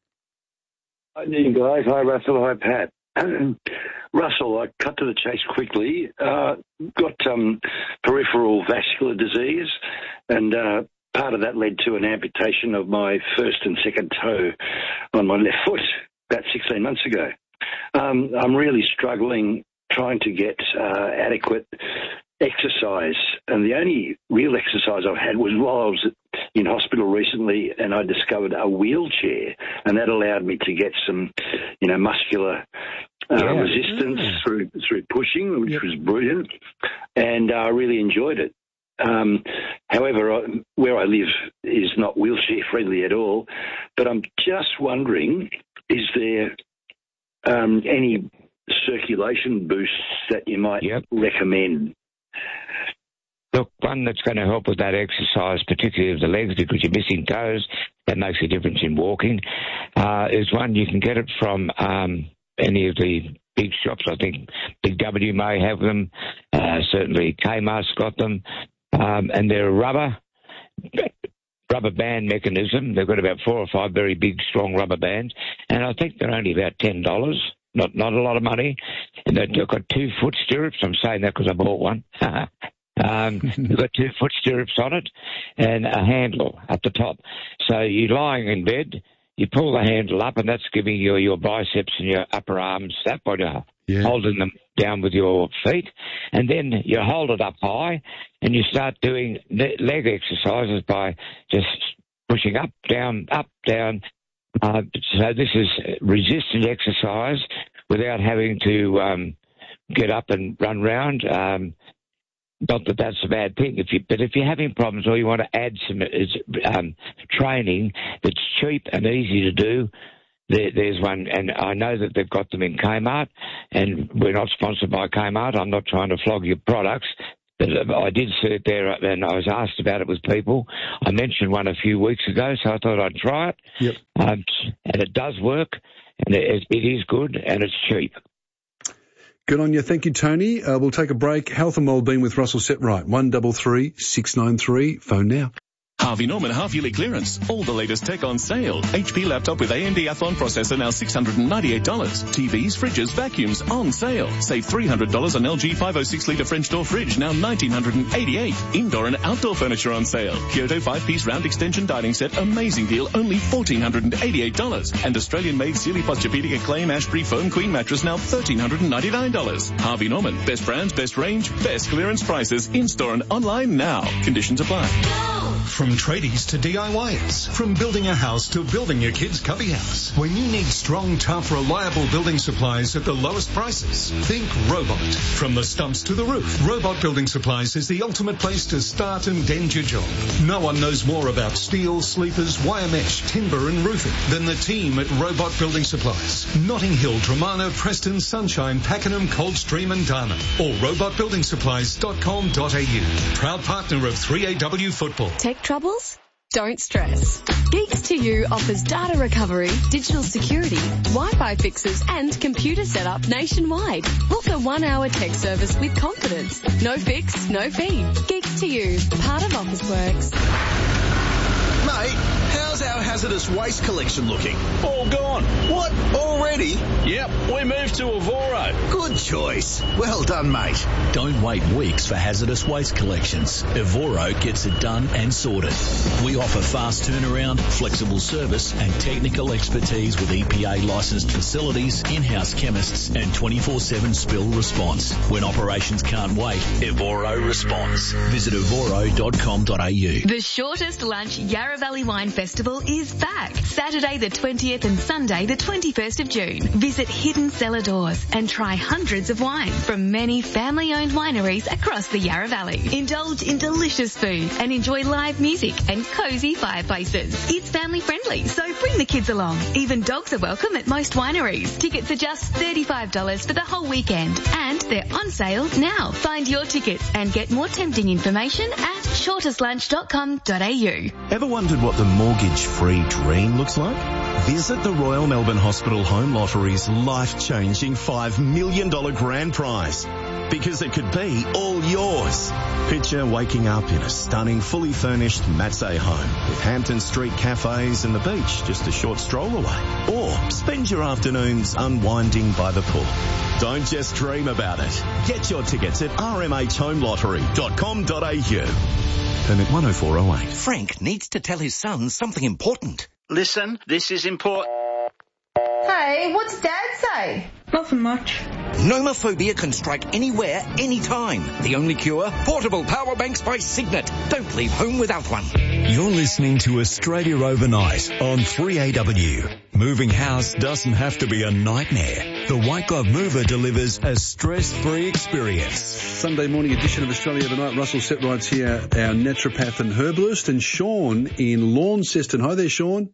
Hi, guys. Hi, Russell. Hi, Pat. Russell, I cut to the chase quickly. Uh, got um, peripheral vascular disease, and uh, part of that led to an amputation of my first and second toe on my left foot about sixteen months ago. Um, I'm really struggling trying to get uh, adequate exercise, and the only real exercise I've had was while I was in hospital recently, and I discovered a wheelchair, and that allowed me to get some, you know, muscular uh, yeah. resistance mm. through through pushing, which yep. was brilliant, and I really enjoyed it. Um, however, I, where I live is not wheelchair friendly at all, but I'm just wondering, is there um, any circulation boosts that you might yep. recommend? Look, one that's going to help with that exercise, particularly of the legs, because you're missing toes, that makes a difference in walking, uh, is one you can get it from um, any of the big shops. I think Big W may have them. Uh, certainly Kmart's got them. Um, and they're a rubber, rubber band mechanism. They've got about four or five very big, strong rubber bands. And I think they're only about ten dollars. Not not a lot of money. And they've got two foot stirrups. I'm saying that because I bought one. um, they've got two foot stirrups on it and a handle at the top. So you're lying in bed, you pull the handle up, and that's giving you your biceps and your upper arms that by yeah. holding them down with your feet. And then you hold it up high, and you start doing leg exercises by just pushing up, down, up, down. Uh, so this is resistant exercise without having to um, get up and run round. Um, not that that's a bad thing, if you, but if you're having problems or you want to add some um, training that's cheap and easy to do, there, there's one. And I know that they've got them in Kmart, and we're not sponsored by Kmart. I'm not trying to flog your products. But I did see it there, and I was asked about it with people. I mentioned one a few weeks ago, so I thought I'd try it. Yep. Um, and it does work, and it, it is good, and it's cheap. Good on you. Thank you, Tony. Uh, we'll take a break. Health and Wellbeing with Russell Setright. one double three six nine three. Phone now. Harvey Norman half-yearly clearance. All the latest tech on sale. H P laptop with A M D Athlon processor now six hundred ninety-eight dollars. T Vs, fridges, vacuums on sale. Save three hundred dollars on L G five oh six litre French door fridge, now one thousand nine hundred eighty-eight dollars. Indoor and outdoor furniture on sale. Kyoto five-piece round extension dining set, amazing deal, only one thousand four hundred eighty-eight dollars. And Australian-made Sealy Posturepedic Acclaim Ashbury Foam Queen mattress, now one thousand three hundred ninety-nine dollars. Harvey Norman, best brands, best range, best clearance prices, in-store and online now. Conditions apply. From tradies to D I Yers, from building a house to building your kid's cubby house. When you need strong, tough, reliable building supplies at the lowest prices, think Robot. From the stumps to the roof, Robot Building Supplies is the ultimate place to start and end your job. No one knows more about steel, sleepers, wire mesh, timber and roofing than the team at Robot Building Supplies. Notting Hill, Dramana, Preston, Sunshine, Pakenham, Coldstream and Darman. Or robot building supplies dot com dot a u. Proud partner of three A W Football. Tech troubles? Don't stress. Geeks to You offers data recovery, digital security, Wi-Fi fixes and computer setup nationwide. Book a one-hour tech service with confidence. No fix, no fee. Geeks to You, part of Officeworks. Mate, how's our hazardous waste collection looking? All gone. What? Already? Yep, we moved to Evoro. Good choice. Well done, mate. Don't wait weeks for hazardous waste collections. Evoro gets it done and sorted. We offer fast turnaround, flexible service and technical expertise with E P A licensed facilities, in-house chemists and twenty-four seven spill response. When operations can't wait, Evoro responds. Visit evoro dot com dot a u. The shortest lunch Yarra Valley Wine Festival is back. Saturday the twentieth and Sunday the twenty-first of June. Visit Hidden Cellar Doors and try hundreds of wines from many family-owned wineries across the Yarra Valley. Indulge in delicious food and enjoy live music and cosy fireplaces. It's family friendly, so bring the kids along. Even dogs are welcome at most wineries. Tickets are just thirty-five dollars for the whole weekend and they're on sale now. Find your tickets and get more tempting information at shortest lunch dot com dot a u. Ever wondered what the mortgage-free dream looks like? Visit the Royal Melbourne Hospital Home Lottery's life-changing five million dollars grand prize. Because it could be all yours. Picture waking up in a stunning, fully furnished Matsay home with Hampton Street cafes and the beach just a short stroll away. Or spend your afternoons unwinding by the pool. Don't just dream about it. Get your tickets at r m h home lottery dot com dot a u. Permit one oh four oh eight. Frank needs to tell his son something important. Listen, this is important. Hey, what's Dad say? Nothing much. Nomophobia can strike anywhere, anytime. The only cure? Portable power banks by Signet. Don't leave home without one. You're listening to Australia Overnight on three A W. Moving house doesn't have to be a nightmare. The White Glove Mover delivers a stress-free experience. Sunday morning edition of Australia Overnight. Russell Setrights here, our naturopath and herbalist, and Sean in Launceston. Hi there, Sean.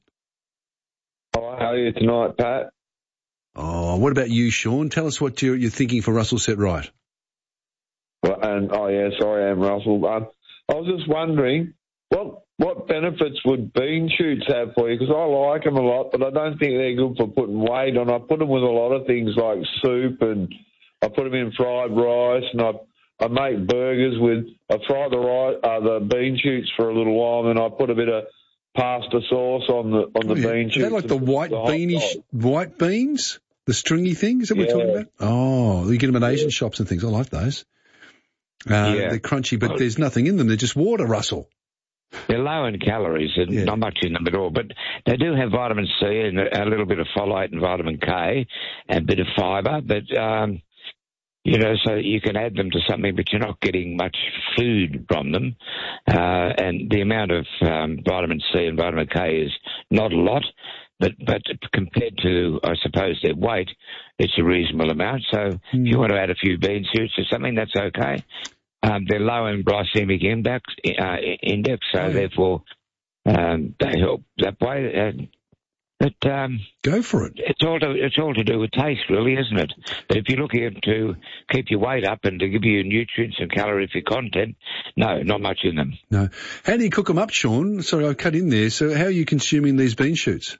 Oh, how are you tonight, Pat? Oh, what about you, Sean? Tell us what you're, you're thinking for Russell Setright. Well, and oh yeah, sorry, I'm Russell. Um, I was just wondering what what benefits would bean shoots have for you? Because I like them a lot, but I don't think they're good for putting weight on. I put them with a lot of things like soup, and I put them in fried rice, and I I make burgers with. I fry the rice, uh, the bean shoots for a little while, and I put a bit of pasta sauce on the on the oh, yeah. bean shoots. Is that like the white the beanish white beans? The stringy things that we're yeah. talking about? Oh, you get them at Asian yeah. shops and things. I like those. Uh, yeah. They're crunchy, but there's nothing in them. They're just water, Russell. They're low in calories and yeah. not much in them at all, but they do have vitamin C and a little bit of folate and vitamin K and a bit of fibre, but, um, you know, so you can add them to something, but you're not getting much food from them. Uh, and the amount of um, vitamin C and vitamin K is not a lot. But but compared to, I suppose, their weight, it's a reasonable amount. So mm. if you want to add a few bean shoots or something, that's okay. Um, they're low in glycemic index, uh, index so oh. therefore um, they help that way. Uh, but um, go for it. It's all to it's all to do with taste, really, isn't it? But if you're looking to keep your weight up and to give you nutrients and calorific content, no, not much in them. No. How do you cook them up, Sean? Sorry, I cut in there. So how are you consuming these bean shoots?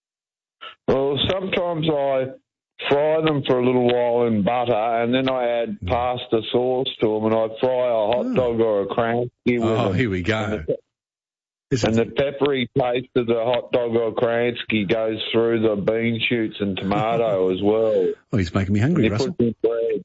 Well, sometimes I fry them for a little while in butter, and then I add pasta sauce to them, and I fry a hot oh. dog or a cranky with Oh, them. here we go. And the peppery taste of the hot dog or Kransky goes through the bean shoots and tomato as well. Oh, he's making me hungry, You Russell. put in bread.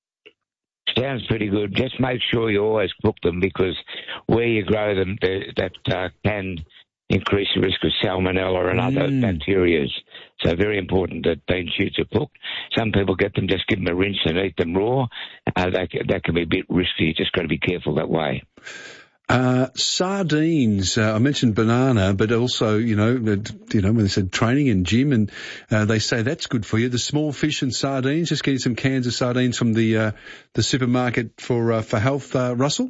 Sounds pretty good. Just make sure you always cook them, because where you grow them, they- that uh, can increase the risk of salmonella and other Mm. bacteria. So very important that bean shoots are cooked. Some people get them, just give them a rinse and eat them raw. Uh, that, that can be a bit risky. You just got to be careful that way. Uh, sardines, uh, I mentioned banana, but also, you know, uh, you know, when they said training and gym, and uh, they say that's good for you. The small fish and sardines, just getting some cans of sardines from the uh, the supermarket for uh, for health, uh, Russell?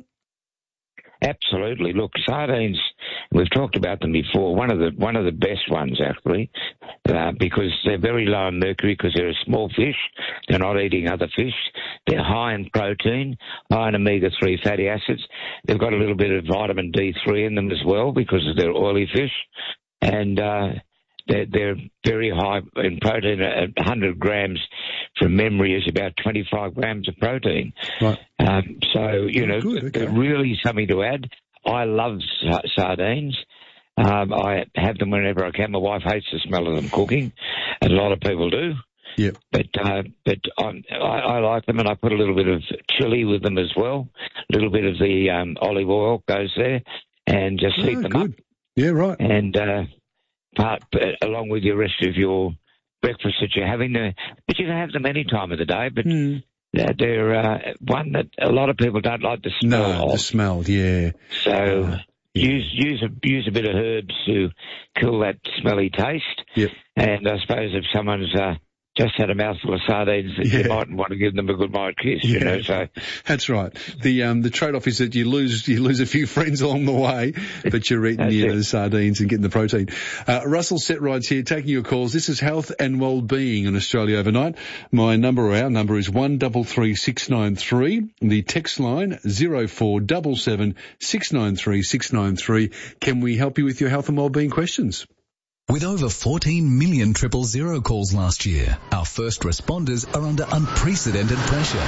Absolutely. Look, sardines, we've talked about them before. One of the one of the best ones, actually, uh, because they're very low in mercury, because they're a small fish. They're not eating other fish. They're high in protein, high in omega three fatty acids. They've got a little bit of vitamin D three in them as well, because they're oily fish. And uh, they're, they're very high in protein. one hundred grams from memory is about twenty-five grams of protein. Right. Um, so, you know, Good, okay. they're really something to add. I love sa- sardines. Um, I have them whenever I can. My wife hates the smell of them cooking, and a lot of people do. Yep. But uh, but I'm, I, I like them, and I put a little bit of chili with them as well. A little bit of the um, olive oil goes there, and just heat Oh, them good. up. Yeah, right. And uh, part uh, along with your rest of your breakfast that you're having there. But you can have them any time of the day. But Mm. they're, they're uh, one that a lot of people don't like the smell No, of. the smell, yeah. So Uh, use use a use a bit of herbs to kill that smelly taste. Yep. And I suppose if someone's uh, just had a mouthful of sardines, that Yeah. you mightn't want to give them a goodbye kiss. You Yeah. know, so That's right. The um the trade off is that you lose you lose a few friends along the way, but you're eating That's you know, it. the sardines and getting the protein. Uh, Russell Setrides here, taking your calls. This is Health and Wellbeing in Australia Overnight. My number, or our number, is one double three six nine three. The text line zero four double seven six nine three six nine three. Can we help you with your health and wellbeing questions? With over fourteen million triple zero calls last year, our first responders are under unprecedented pressure.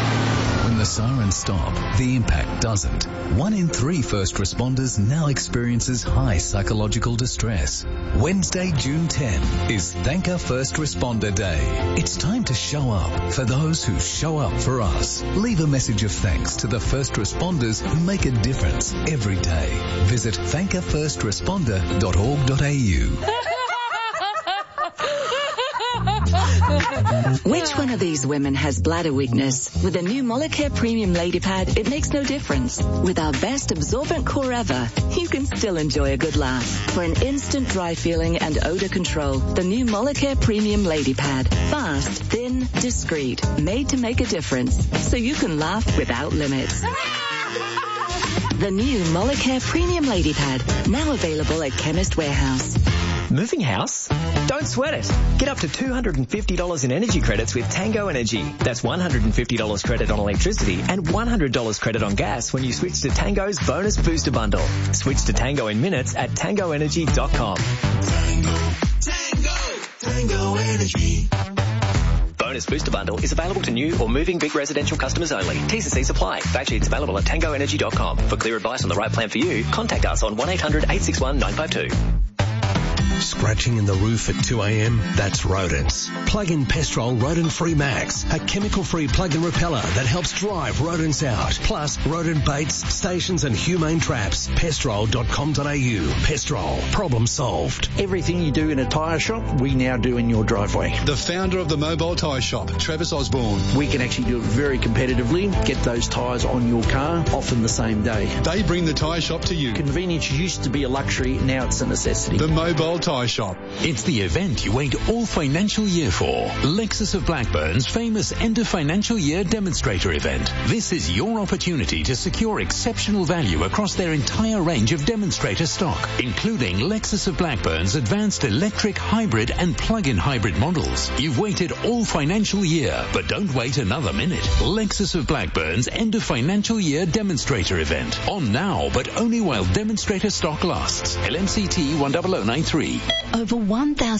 When the sirens stop, the impact doesn't. One in three first responders now experiences high psychological distress. Wednesday, June tenth is Thank a First Responder Day. It's time to show up for those who show up for us. Leave a message of thanks to the first responders who make a difference every day. Visit thank a first responder dot org dot a u. Which one of these women has bladder weakness? With the new Molicare Premium Lady Pad, it makes no difference. With our best absorbent core ever, you can still enjoy a good laugh. For an instant dry feeling and odor control, the new Molicare Premium Lady Pad. Fast, thin, discreet, made to make a difference, so you can laugh without limits. The new Molicare Premium Lady Pad, now available at Chemist Warehouse. Moving house? Don't sweat it. Get up to two hundred fifty dollars in energy credits with Tango Energy. That's one hundred fifty dollars credit on electricity and one hundred dollars credit on gas when you switch to Tango's Bonus Booster Bundle. Switch to Tango in minutes at tango energy dot com. Tango, Tango, Tango Energy. Bonus Booster Bundle is available to new or moving big residential customers only. T's and C's apply. Fact sheets available at tango energy dot com. For clear advice on the right plan for you, contact us on one eight hundred eight six one nine five two. Scratching in the roof at two a.m.? That's rodents. Plug in Pestrol Rodent-Free Max, a chemical-free plug-in repeller that helps drive rodents out. Plus, rodent baits, stations and humane traps. pestrol dot com dot a u. Pestrol. Problem solved. Everything you do in a tyre shop, we now do in your driveway. The founder of the Mobile Tyre Shop, Travis Osborne. We can actually do it very competitively, get those tyres on your car, often the same day. They bring the tyre shop to you. Convenience used to be a luxury, now it's a necessity. The Mobile Tyre Shop. It's the event you wait all financial year for. Lexus of Blackburn's famous end of financial year demonstrator event. This is your opportunity to secure exceptional value across their entire range of demonstrator stock, including Lexus of Blackburn's advanced electric, hybrid and plug-in hybrid models. You've waited all financial year, but don't wait another minute. Lexus of Blackburn's end of financial year demonstrator event. On now, but only while demonstrator stock lasts. L M C T one zero zero nine three. Over one thousand